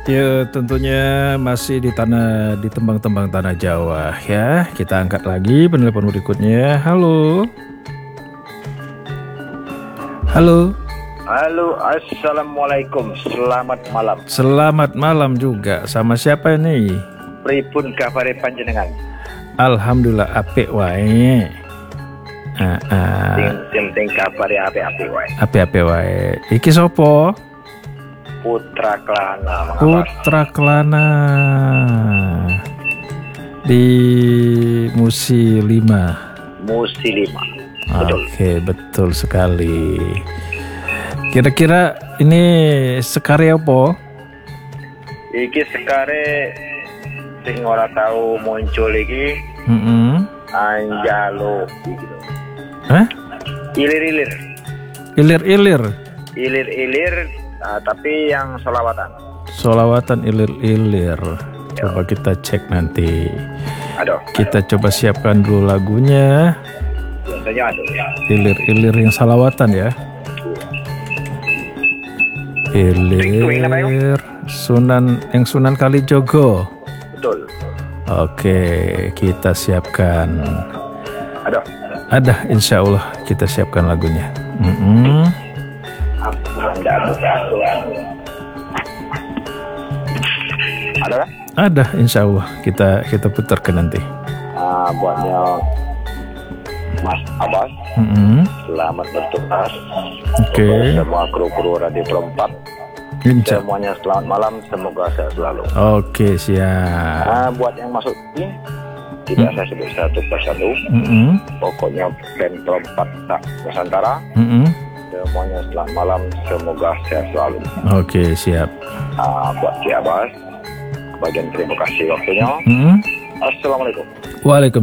Ya, tentunya masih di tembang-tembang tanah Jawa ya. Kita angkat lagi penelpon berikutnya. Halo. Halo. Halo, assalamualaikum. Selamat malam. Selamat malam juga. Sama siapa ini? Pripun kabare panjenengan? Alhamdulillah apik wae. Ting kabare apik wae. Apik wae. Iki sopo? Putra Klana. Putra Klana di Musi 5. Musi 5. Betul. Oke, betul sekali. Kira-kira ini sekare apa? Iki sekare sing ora tahu muncul iki. Anjalo iki. Hah? Ilir-ilir. Ilir-ilir. Tapi yang solawatan. Solawatan ilir-ilir. Coba kita cek nanti. Aduh. Kita coba siapkan dulu lagunya. Biasanya aduh ya. Ilir-ilir yang salawatan ya. Ilir Sunan Kalijogo. Betul. Oke, kita siapkan. Aduh. Ada, insya Allah kita siapkan lagunya. Ada kan? Ada, insya Allah kita putarkan nanti. Buatnya Mas Abbas. Selamat bertugas. Oke. Semua kru-kru Radio Perempat. Semuanya selamat malam. Semoga sehat selalu. Oke, siap. Buat yang masuk ini tidak saya sebut satu persatu. Pokoknya band Perempat tak Nusantara. Semuanya selamat malam. Semoga sehat selalu. Oke, siap. Buat Ki Abbas, bagian terima kasih waktunya. Assalamualaikum. Waalaikumsalam.